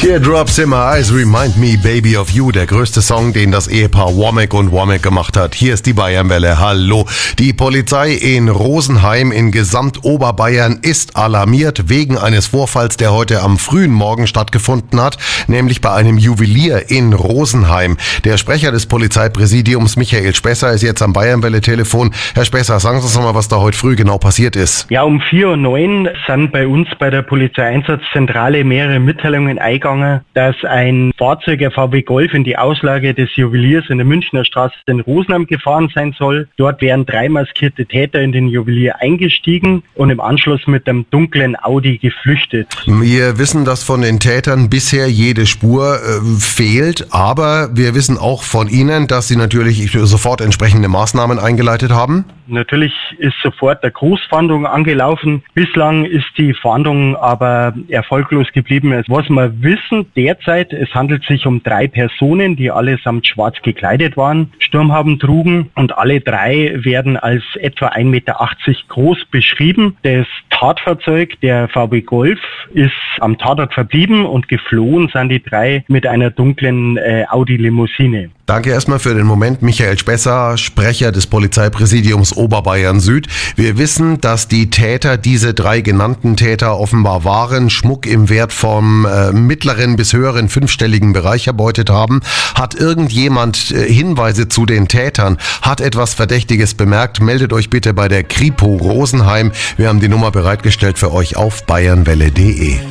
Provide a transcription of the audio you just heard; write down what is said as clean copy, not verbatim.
Teardrops in my eyes remind me baby of you, der größte Song, den das Ehepaar Womack und Womack gemacht hat. Hier ist die Bayernwelle. Hallo. Die Polizei in Rosenheim in Gesamtoberbayern ist alarmiert wegen eines Vorfalls, der heute am frühen Morgen stattgefunden hat, nämlich bei einem Juwelier in Rosenheim. Der Sprecher des Polizeipräsidiums, Michael Spesser, ist jetzt am Bayernwelle-Telefon. Herr Spesser, sagen Sie uns noch mal, was da heute früh genau passiert ist. Ja, um 4:09 Uhr sind bei uns bei der Polizeieinsatzzentrale mehrere Mitteilungen eingegangen, dass ein Fahrzeug, ein VW Golf, in die Auslage des Juweliers in der Münchner Straße in Rosenheim gefahren sein soll. Dort wären 3 maskierte Täter in den Juwelier eingestiegen und im Anschluss mit einem dunklen Audi geflüchtet. Wir wissen, dass von den Tätern bisher jede Spur fehlt, aber wir wissen auch von Ihnen, dass Sie natürlich sofort entsprechende Maßnahmen eingeleitet haben. Natürlich ist sofort eine Großfahndung angelaufen. Bislang ist die Fahndung aber erfolglos geblieben. Was wir wissen derzeit, es handelt sich um 3 Personen, die allesamt schwarz gekleidet waren, Sturmhaben trugen und alle 3 werden als etwa 1,80 Meter groß beschrieben. Das Tatfahrzeug, der VW Golf, ist am Tatort verblieben und geflohen sind die 3 mit einer dunklen Audi-Limousine. Danke erstmal für den Moment, Michael Spesser, Sprecher des Polizeipräsidiums Oberbayern Süd. Wir wissen, dass die Täter, diese 3 genannten Täter, offenbar Waren, Schmuck im Wert vom mittleren bis höheren 5-stelligen Bereich erbeutet haben. Hat irgendjemand Hinweise zu den Tätern? Hat etwas Verdächtiges bemerkt? Meldet euch bitte bei der Kripo Rosenheim. Wir haben die Nummer bereitgestellt für euch auf bayernwelle.de.